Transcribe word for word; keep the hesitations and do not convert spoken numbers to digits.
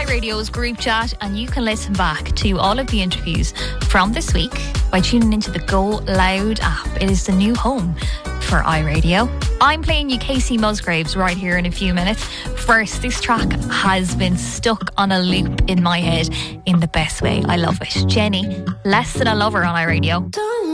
iRadio's group chat, and you can listen back to all of the interviews from this week by tuning into the Go Loud app. It is the new home for iRadio. I'm playing you Casey Musgraves right here in a few minutes. First, this track has been stuck on a loop in my head in the best way. I love it. Jenny, Less Than a Lover on iRadio.